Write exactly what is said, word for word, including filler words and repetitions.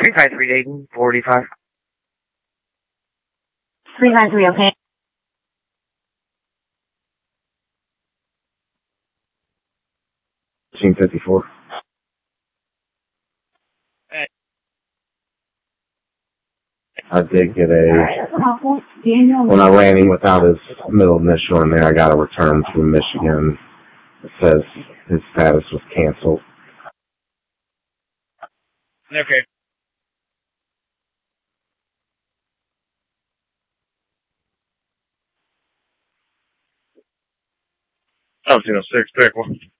three five three, Dayton, forty-five. three five three, okay. Team fifty-four. Hey. I did get a, when I ran him without his middle initial in there, I got a return from Michigan. It says his status was canceled. Okay. Oh, two oh six, pick one.